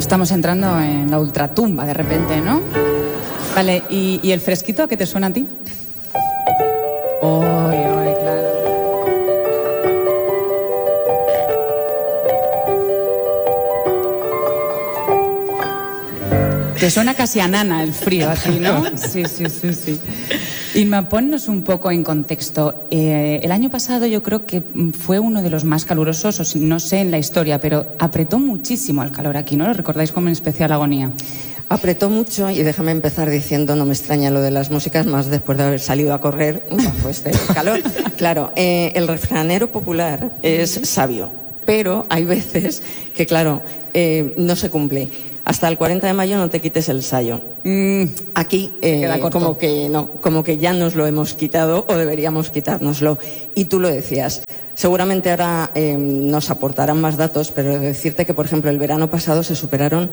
Estamos entrando en la ultratumba de repente, ¿no? Vale, ¿y el fresquito a qué te suena a ti? Oy, claro. Te suena casi a nana el frío a ti, ¿no? Sí. Inma, ponnos un poco en contexto. El año pasado yo creo que fue uno de los más calurosos, o no sé en la historia, pero apretó muchísimo el calor aquí, ¿no? ¿Lo recordáis con especial agonía? Apretó mucho, y déjame empezar diciendo, no me extraña lo de las músicas, más después de haber salido a correr bajo este calor. Claro, el refranero popular es sabio, pero hay veces que, claro, no se cumple. Hasta el 40 de mayo no te quites el sayo. Aquí como que no, como que ya nos lo hemos quitado o deberíamos quitárnoslo. Y tú lo decías. Seguramente ahora nos aportarán más datos, pero decirte que, por ejemplo, el verano pasado se superaron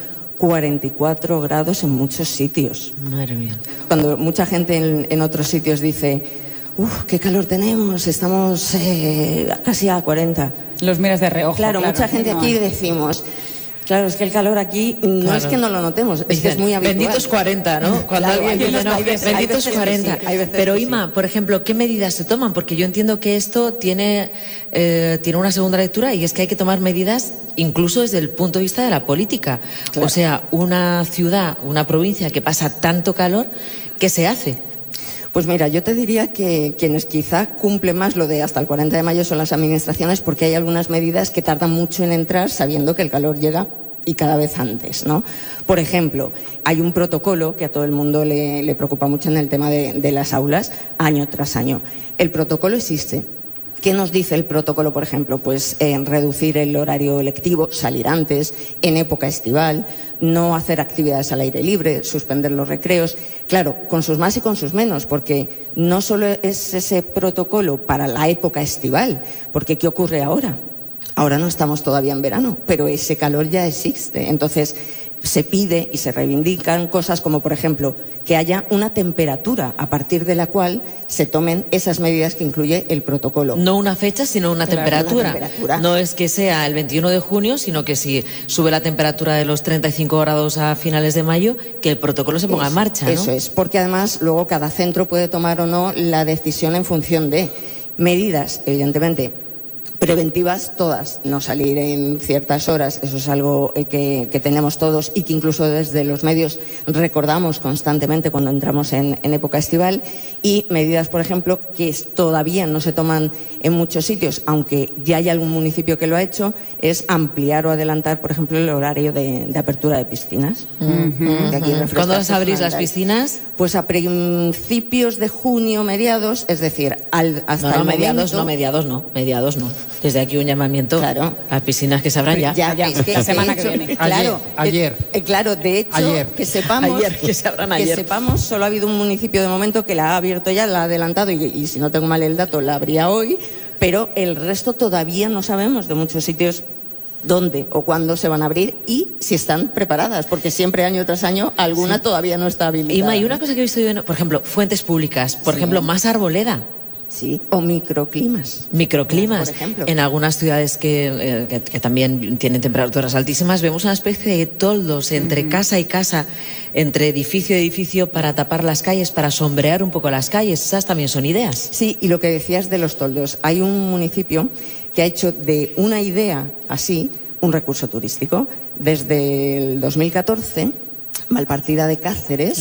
44 grados en muchos sitios. Madre mía. Cuando mucha gente en otros sitios dice, qué calor tenemos, estamos casi a 40. Los miras de reojo. Claro, mucha gente aquí decimos... Claro, es que el calor aquí no es que no lo notemos, es que es muy habitual. Benditos 40, ¿no? Cuando claro, alguien dice, no, benditos 40. Sí, pero Inma, por ejemplo, ¿qué medidas se toman? Porque yo entiendo que esto tiene una segunda lectura, y es que hay que tomar medidas incluso desde el punto de vista de la política. Claro. O sea, una ciudad, una provincia que pasa tanto calor, ¿qué se hace? Pues mira, yo te diría que quienes quizá cumplen más lo de hasta el 40 de mayo son las administraciones, porque hay algunas medidas que tardan mucho en entrar sabiendo que el calor llega y cada vez antes, ¿no? Por ejemplo, hay un protocolo que a todo el mundo le preocupa mucho en el tema de las aulas, año tras año. El protocolo existe. ¿Qué nos dice el protocolo, por ejemplo? Pues reducir el horario lectivo, salir antes, en época estival, no hacer actividades al aire libre, suspender los recreos. Claro, con sus más y con sus menos, porque no solo es ese protocolo para la época estival, porque ¿qué ocurre ahora? Ahora no estamos todavía en verano, pero ese calor ya existe. Entonces, se pide y se reivindican cosas como, por ejemplo, que haya una temperatura a partir de la cual se tomen esas medidas que incluye el protocolo. No una fecha, sino una temperatura. No es que sea el 21 de junio, sino que si sube la temperatura de los 35 grados a finales de mayo, que el protocolo se ponga en marcha, ¿no? Eso es, porque además luego cada centro puede tomar o no la decisión en función de medidas, evidentemente, preventivas todas, no salir en ciertas horas, eso es algo que tenemos todos y que incluso desde los medios recordamos constantemente cuando entramos en época estival, y medidas, por ejemplo, que todavía no se toman en muchos sitios, aunque ya hay algún municipio que lo ha hecho, es ampliar o adelantar, por ejemplo, el horario de apertura de piscinas. ¿Cuándo las abrís las piscinas? Pues a principios de junio, mediados, es decir, hasta el mediados momento... mediados no. Desde aquí un llamamiento a piscinas que se abran ya. Es que la semana que viene. Claro, ayer. Claro, de hecho, que sepamos, que se abran ayer. Que sepamos, solo ha habido un municipio de momento que la ha abierto ya, la ha adelantado, y si no tengo mal el dato, la abría hoy, pero el resto todavía no sabemos de muchos sitios dónde o cuándo se van a abrir y si están preparadas, porque siempre año tras año alguna todavía no está habilitada. Y una cosa que he visto yo, por ejemplo, fuentes públicas, por ejemplo, más arboleda. Sí, o microclimas. Microclimas. Por ejemplo. En algunas ciudades que también tienen temperaturas altísimas, vemos una especie de toldos entre casa y casa, entre edificio y edificio, para tapar las calles, para sombrear un poco las calles. Esas también son ideas. Sí, y lo que decías de los toldos. Hay un municipio que ha hecho de una idea así un recurso turístico. Desde el 2014... Malpartida de Cáceres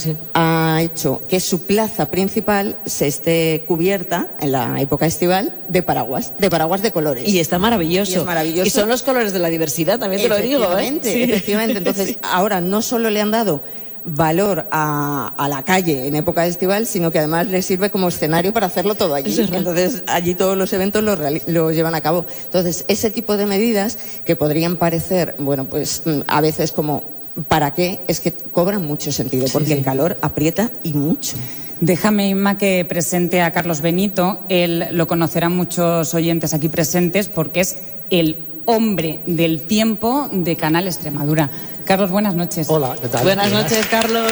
ha hecho que su plaza principal se esté cubierta en la época estival de paraguas de colores. Y está maravilloso. Y es maravilloso. Y son los colores de la diversidad, también te lo digo, ¿eh? Sí. Efectivamente. Entonces, ahora no solo le han dado valor a la calle en época estival, sino que además les sirve como escenario para hacerlo todo allí. Entonces, allí todos los eventos los llevan a cabo. Entonces, ese tipo de medidas que podrían parecer, bueno, pues a veces como... ¿Para qué? Es que cobran mucho sentido, porque el calor aprieta y mucho. Déjame, Inma, que presente a Carlos Benito. Él lo conocerán muchos oyentes aquí presentes porque es el hombre del tiempo de Canal Extremadura. Carlos, buenas noches. Hola, ¿qué tal? Buenas noches, Carlos.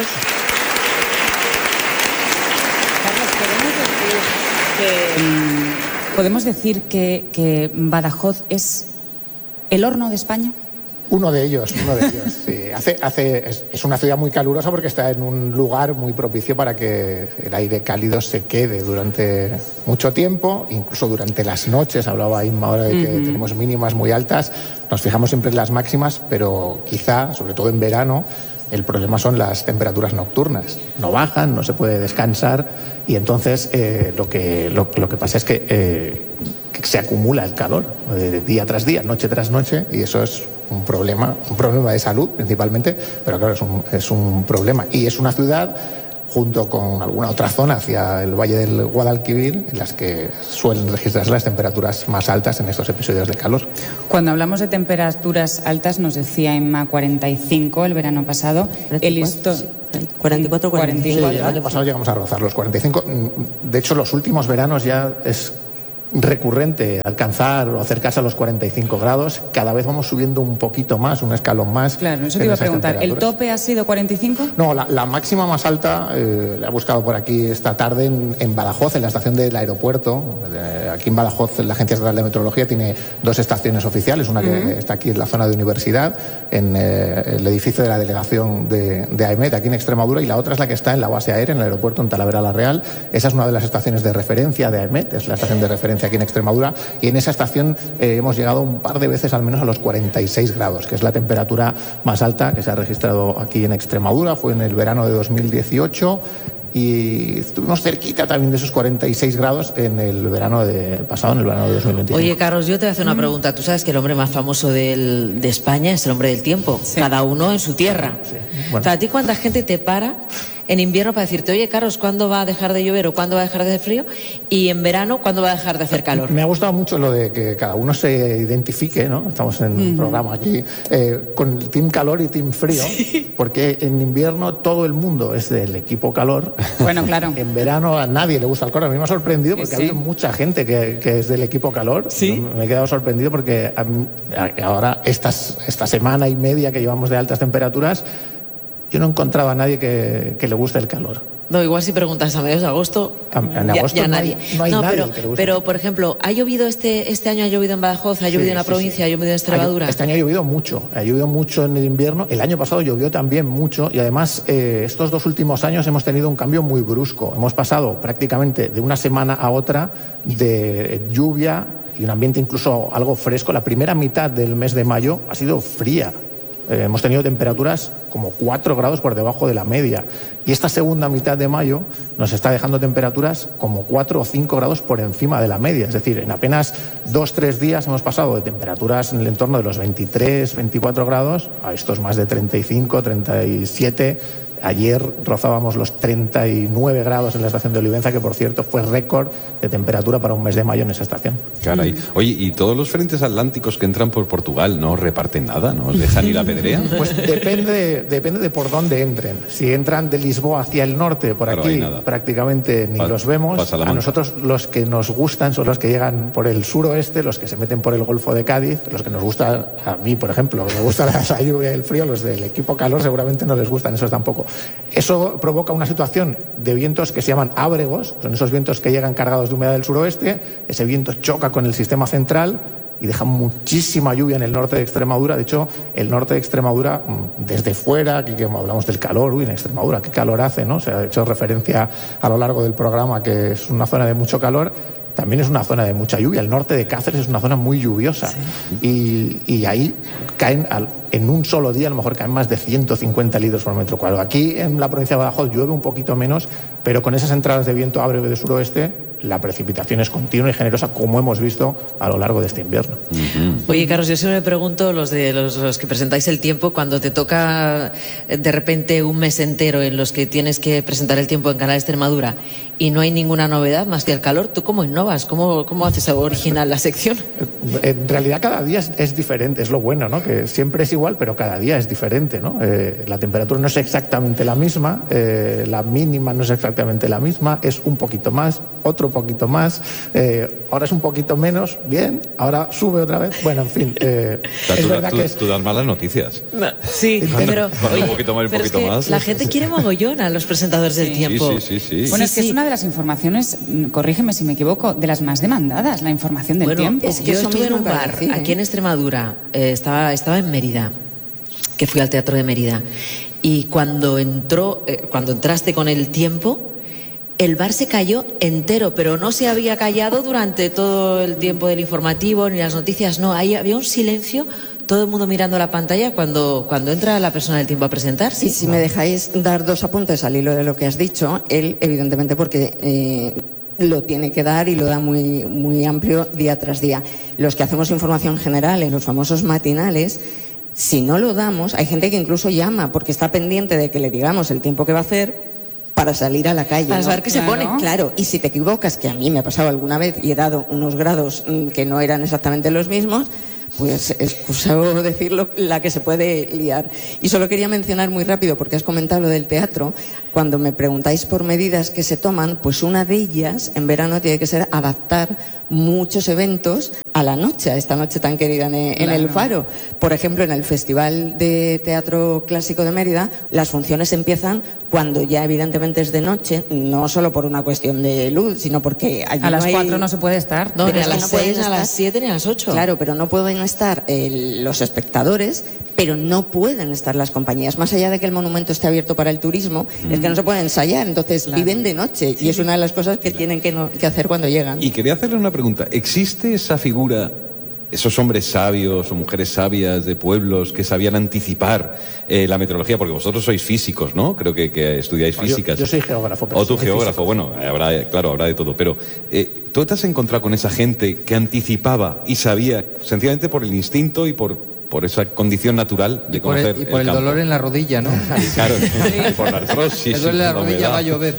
¿Podemos decir que Badajoz es el horno de España? Uno de ellos, sí. Es una ciudad muy calurosa porque está en un lugar muy propicio para que el aire cálido se quede durante mucho tiempo, incluso durante las noches. Hablaba Inma ahora de que tenemos mínimas muy altas, nos fijamos siempre en las máximas, pero quizá, sobre todo en verano, el problema son las temperaturas nocturnas. No bajan, no se puede descansar y entonces lo que pasa es que se acumula el calor día tras día, noche tras noche, y eso es un problema de salud principalmente, pero claro, es un problema. Y es una ciudad, junto con alguna otra zona hacia el Valle del Guadalquivir, en las que suelen registrarse las temperaturas más altas en estos episodios de calor. Cuando hablamos de temperaturas altas, nos decía Inma 45 el verano pasado. 44, 45. Sí, el año pasado llegamos a rozar los 45. De hecho, los últimos veranos ya es recurrente alcanzar o acercarse a los 45 grados. Cada vez vamos subiendo un poquito más, un escalón más. Claro, eso te iba a preguntar. ¿El tope ha sido 45? No, la máxima más alta la he buscado por aquí esta tarde en Badajoz, en la estación del aeropuerto. Aquí en Badajoz la Agencia Estatal de Meteorología tiene dos estaciones oficiales, una que está aquí en la zona de universidad, en el edificio de la delegación de AEMET, aquí en Extremadura, y la otra es la que está en la base aérea, en el aeropuerto en Talavera la Real. Esa es una de las estaciones de referencia de AEMET, es la estación de referencia aquí en Extremadura, y en esa estación hemos llegado un par de veces al menos a los 46 grados, que es la temperatura más alta que se ha registrado aquí en Extremadura. Fue en el verano de 2018 y estuvimos cerquita también de esos 46 grados en el verano pasado, en el verano de 2025. Oye, Carlos, yo te voy a hacer una pregunta. Tú sabes que el hombre más famoso de España es el hombre del tiempo, cada uno en su tierra. Sí. Bueno. O sea, ¿a ti cuánta gente te para en invierno para decirte, oye, Carlos, ¿cuándo va a dejar de llover o cuándo va a dejar de hacer frío? Y en verano, ¿cuándo va a dejar de hacer calor? Me ha gustado mucho lo de que cada uno se identifique, ¿no? Estamos en un programa aquí, con el team calor y team frío, porque en invierno todo el mundo es del equipo calor. Bueno, claro. En verano a nadie le gusta el calor. A mí me ha sorprendido porque ha habido mucha gente que es del equipo calor. Sí. Me he quedado sorprendido porque ahora esta semana y media que llevamos de altas temperaturas, yo no encontraba a nadie que le guste el calor. No, igual si preguntas a mediados de agosto, en agosto ya no nadie. Hay nadie que le guste. Pero, por ejemplo, ¿ha llovido este año? ¿Ha llovido en Badajoz? ¿Ha llovido en la provincia? ¿Ha llovido en Extremadura? Este año ha llovido mucho en el invierno. El año pasado llovió también mucho y además estos dos últimos años hemos tenido un cambio muy brusco. Hemos pasado prácticamente de una semana a otra de lluvia y un ambiente incluso algo fresco. La primera mitad del mes de mayo ha sido fría. Hemos tenido temperaturas como 4 grados por debajo de la media. Y esta segunda mitad de mayo nos está dejando temperaturas como 4 o 5 grados por encima de la media. Es decir, en apenas 2-3 días hemos pasado de temperaturas en el entorno de los 23, 24 grados a estos más de 35, 37. Ayer rozábamos los 39 grados en la estación de Olivenza, que por cierto fue récord de temperatura para un mes de mayo en esa estación. Caray. Oye, ¿y todos los frentes atlánticos que entran por Portugal no reparten nada? ¿No os dejan ni la pedrea? Pues depende de por dónde entren. Si entran de Lisboa hacia el norte, por Pero aquí prácticamente ni los vemos. A nosotros los que nos gustan son los que llegan por el suroeste, los que se meten por el Golfo de Cádiz, los que nos gusta, a mí por ejemplo, me gusta la lluvia y el frío, los del equipo calor seguramente no les gustan esos tampoco. Eso provoca una situación de vientos que se llaman ábregos, son esos vientos que llegan cargados de humedad del suroeste, ese viento choca con el sistema central y deja muchísima lluvia en el norte de Extremadura. De hecho, el norte de Extremadura, desde fuera, aquí que hablamos del calor, en Extremadura, qué calor hace, ¿no? Se ha hecho referencia a lo largo del programa que es una zona de mucho calor. También es una zona de mucha lluvia. El norte de Cáceres es una zona muy lluviosa. Sí. Y ahí caen, en un solo día, a lo mejor caen más de 150 litros por metro cuadrado. Aquí en la provincia de Badajoz llueve un poquito menos, pero con esas entradas de viento ábrego de suroeste, la precipitación es continua y generosa, como hemos visto a lo largo de este invierno. Oye, Carlos, yo siempre me pregunto, los que presentáis el tiempo, cuando te toca de repente un mes entero en los que tienes que presentar el tiempo en Canal Extremadura y no hay ninguna novedad más que el calor, ¿tú cómo innovas? ¿Cómo haces original la sección? En realidad cada día es diferente, es lo bueno, ¿no? Que siempre es igual, pero cada día es diferente, ¿no? La temperatura no es exactamente la misma, la mínima no es exactamente la misma, es un poquito más, otro poquito más, ahora es un poquito menos, bien, ahora sube otra vez, bueno, en fin. Es verdad que tú das malas noticias. No, sí, pero un poquito más, un poquito más. La gente quiere mogollón a los presentadores del tiempo. Sí. Bueno, es que es una una de las informaciones, corrígeme si me equivoco, de las más demandadas, la información del tiempo. Es que yo estuve en un bar aquí en Extremadura, estaba en Mérida, que fui al Teatro de Mérida, y cuando entraste con el tiempo, el bar se cayó entero, pero no se había callado durante todo el tiempo del informativo ni las noticias, no, ahí había un silencio, todo el mundo mirando la pantalla cuando entra la persona del tiempo a presentarse. Y si me dejáis dar 2 apuntes al hilo de lo que has dicho, él evidentemente porque lo tiene que dar y lo da muy, muy amplio día tras día. Los que hacemos información general en los famosos matinales, si no lo damos, hay gente que incluso llama porque está pendiente de que le digamos el tiempo que va a hacer para salir a la calle. Para saber qué se pone. Claro, y si te equivocas, que a mí me ha pasado alguna vez y he dado unos grados que no eran exactamente los mismos, pues excusado decirlo, la que se puede liar. Y solo quería mencionar muy rápido, porque has comentado lo del teatro, cuando me preguntáis por medidas que se toman, pues una de ellas en verano tiene que ser adaptar muchos eventos a la noche, a esta noche tan querida en el Faro. Por ejemplo, en el Festival de Teatro Clásico de Mérida, las funciones empiezan cuando ya evidentemente es de noche, no solo por una cuestión de luz, sino porque allí a las 4 no se puede estar. No, ni a las 6, a las 7, ni a las 8. Claro, pero no pueden estar los espectadores, pero no pueden estar las compañías. Más allá de que el monumento esté abierto para el turismo, es que no se pueden ensayar, entonces viven de noche. Y es una de las cosas que tienen que hacer cuando llegan. Y quería hacerle una pregunta. ¿Existe esa figura, esos hombres sabios o mujeres sabias de pueblos que sabían anticipar la meteorología? Porque vosotros sois físicos, ¿no? Creo que estudiáis físicas. Yo soy geógrafo. O tú geógrafo, bueno, habrá de todo. Pero ¿tú te has encontrado con esa gente que anticipaba y sabía, sencillamente por el instinto y por esa condición natural de conocer y por el dolor en la rodilla, ¿no? Claro, y por la artrosis. Me duele la rodilla, va a llover.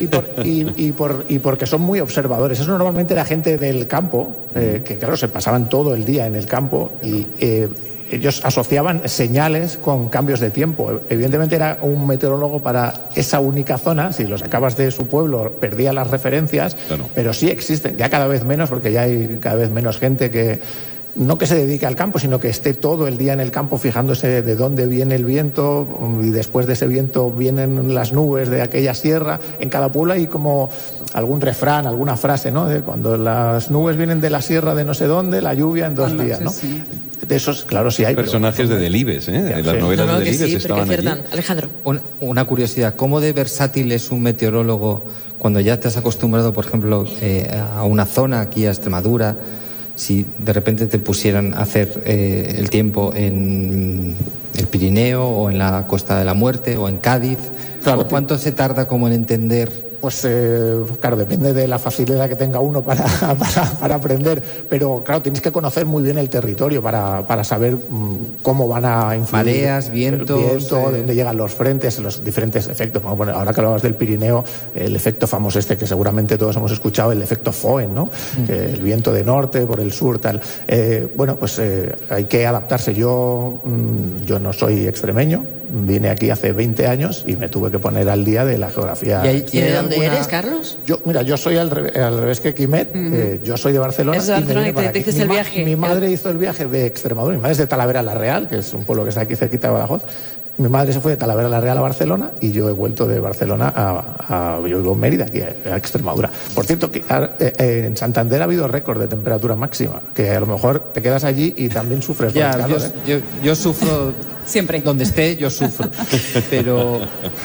Y porque son muy observadores. Eso normalmente era gente del campo, que claro, se pasaban todo el día en el campo y ellos asociaban señales con cambios de tiempo. Evidentemente era un meteorólogo para esa única zona. Si lo sacabas de su pueblo, perdía las referencias, claro. Pero sí existen, ya cada vez menos, porque ya hay cada vez menos gente que no que se dedique al campo, sino que esté todo el día en el campo fijándose de dónde viene el viento y después de ese viento vienen las nubes de aquella sierra. En cada pueblo hay como algún refrán, alguna frase, ¿no? De cuando las nubes vienen de la sierra de no sé dónde, la lluvia en 2 días, ¿no? Sí. De esos, claro, sí hay. Personajes de Delibes, de las novelas de Delibes estaban allí. Alejandro. Una curiosidad, ¿cómo de versátil es un meteorólogo cuando ya te has acostumbrado, por ejemplo, a una zona, aquí a Extremadura? Si de repente te pusieran a hacer el tiempo en el Pirineo o en la Costa de la Muerte o en Cádiz, claro, ¿cuánto se tarda como en entender? Pues claro, depende de la facilidad que tenga uno para aprender, pero claro, tienes que conocer muy bien el territorio para saber cómo van a influir. Mareas, vientos, dónde llegan los frentes, los diferentes efectos. Bueno, ahora que hablabas del Pirineo, el efecto famoso que seguramente todos hemos escuchado, el efecto Foehn, ¿no? El viento de norte por el sur, tal. Bueno, pues hay que adaptarse. Yo no soy extremeño, vine aquí hace 20 años y me tuve que poner al día de la geografía. ¿Y de dónde eres, Carlos? Yo soy al revés que Quimet. Yo soy de Barcelona. Es de Barcelona y te hiciste el viaje. Mi madre hizo el viaje de Extremadura. Mi madre es de Talavera la Real, que es un pueblo que está aquí cerquita de Badajoz. Mi madre se fue de Talavera la Real a Barcelona y yo he vuelto de Barcelona yo vivo en Mérida, aquí a Extremadura. Por cierto, en Santander ha habido récord de temperatura máxima, que a lo mejor te quedas allí y también sufres por el calor. Yo sufro siempre. Donde esté, yo sufro. Pero,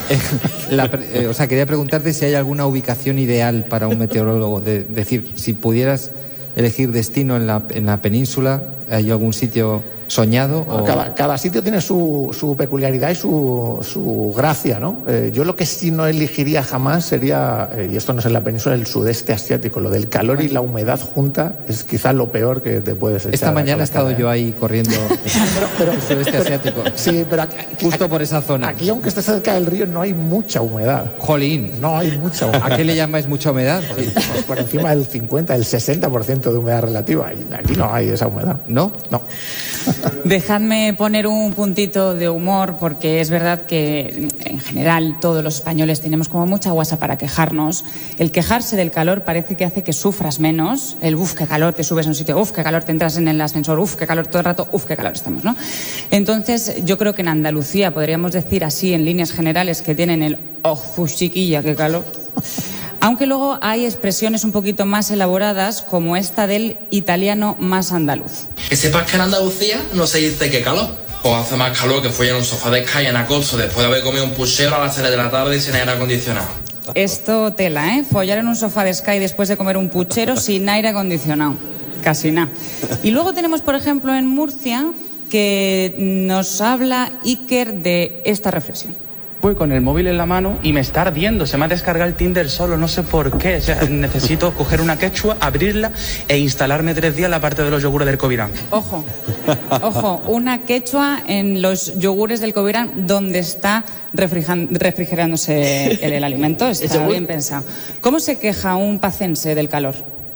quería preguntarte si hay alguna ubicación ideal para un meteorólogo. Decir, si pudieras elegir destino en la península, ¿hay algún sitio soñado? O... Cada sitio tiene su peculiaridad y su gracia, ¿no? Yo lo que sí no elegiría jamás sería, y esto no es en la península, el sudeste asiático. Lo del calor y la humedad junta es quizás lo peor que te puedes echar. Esta mañana he estado yo ahí corriendo el sudeste asiático. Sí, pero justo por esa zona. Aquí, aunque esté cerca del río, no hay mucha humedad. Jolín. No hay mucha humedad. ¿A qué le llamáis mucha humedad? Pues por encima del 50, del 60% de humedad relativa. Y aquí no hay esa humedad. ¿No? No. Dejadme poner un puntito de humor, porque es verdad que en general todos los españoles tenemos como mucha guasa para quejarnos. El quejarse del calor parece que hace que sufras menos. El uf, qué calor, te subes a un sitio, uf, qué calor, te entras en el ascensor, uf, qué calor todo el rato, uf, qué calor estamos, ¿no? Entonces yo creo que en Andalucía podríamos decir así en líneas generales que tienen el oh, chiquilla, qué calor. Aunque luego hay expresiones un poquito más elaboradas, como esta del italiano más andaluz. Que sepas que en Andalucía no se dice que calor. Pues hace más calor que follar en un sofá de Sky en agosto después de haber comido un puchero a las 3 de la tarde y sin aire acondicionado. Esto tela, ¿eh? Follar en un sofá de Sky después de comer un puchero sin aire acondicionado. Casi nada. Y luego tenemos, por ejemplo, en Murcia, que nos habla Iker de esta reflexión. Voy con el móvil en la mano y me está ardiendo, se me ha descargado el Tinder solo, no sé por qué. O sea, necesito coger una quechua, abrirla e instalarme 3 días la parte de los yogures del Covirán. Ojo, una quechua en los yogures del Covirán donde está refrigerándose el alimento. Está bien pensado. ¿Cómo se queja un pacense del calor?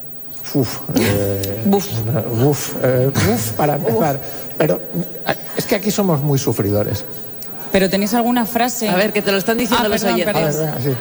Para empezar. Pero es que aquí somos muy sufridores. ¿Pero tenéis alguna frase? A ver, que te lo están diciendo los oyentes. A ver, venga, sí.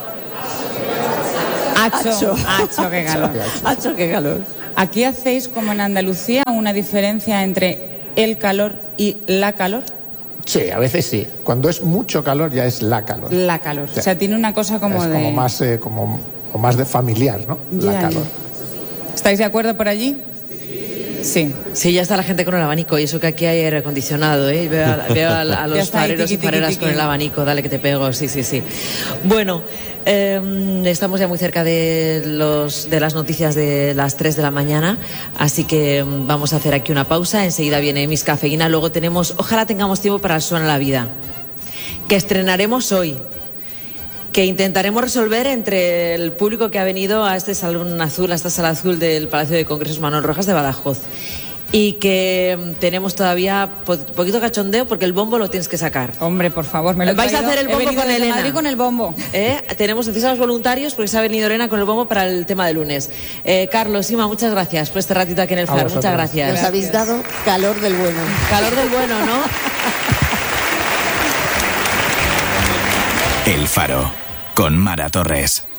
Acho, qué calor. Acho, qué calor. ¿Aquí hacéis, como en Andalucía, una diferencia entre el calor y la calor? Sí, a veces sí. Cuando es mucho calor ya es la calor. La calor. Sí. O sea, tiene una cosa como es de... como más de familiar, ¿no? La calor. ¿Estáis de acuerdo por allí? Sí. Sí, ya está la gente con el abanico y eso que aquí hay aire acondicionado, ¿eh? Veo a los fareros y fareras con el abanico, dale que te pego, sí. Bueno, estamos ya muy cerca de las noticias de las 3 de la mañana, así que vamos a hacer aquí una pausa, enseguida viene Miss Cafeína, luego ojalá tengamos tiempo para el Suena la Vida, que estrenaremos hoy, que intentaremos resolver entre el público que ha venido a este salón azul, a esta sala azul del Palacio de Congresos Manuel Rojas de Badajoz. Y que tenemos todavía poquito cachondeo porque el bombo lo tienes que sacar. Hombre, por favor, me lo he ¿Vais traído. a hacer el bombo con Elena? Madrid con el bombo. Necesitamos voluntarios porque se ha venido Elena con el bombo para el tema de lunes. Carlos, Ima, muchas gracias por este ratito aquí en el Faro. Muchas gracias. Nos habéis dado calor del bueno. Calor del bueno, ¿no? El Faro, con Mara Torres.